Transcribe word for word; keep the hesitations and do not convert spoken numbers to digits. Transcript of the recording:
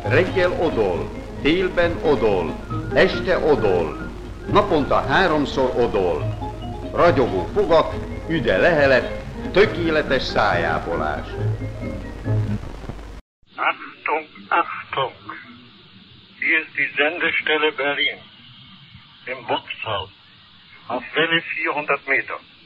Reggel odol, délben odol, este odol, naponta háromszor odol. Ragyogó fogak, üde lehelet, tökéletes szájápolás. Achtung, Achtung! Hier ist die Sendestelle Berlin, im Butzhaus, auf Welle vierhundert Meter.